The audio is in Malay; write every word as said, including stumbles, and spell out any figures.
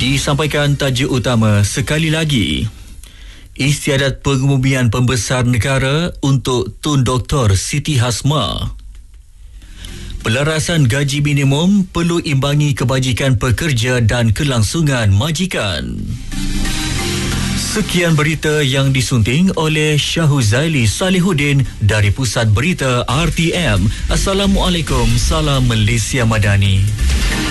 Disampaikan tajuk utama sekali lagi. Istiadat pengemumian pembesar negara untuk Tun Doktor Siti Hasmah. Pelarasan gaji minimum perlu imbangi kebajikan pekerja dan kelangsungan majikan. Sekian berita yang disunting oleh Syahuzaili Salihuddin dari Pusat Berita R T M. Assalamualaikum, salam Malaysia Madani.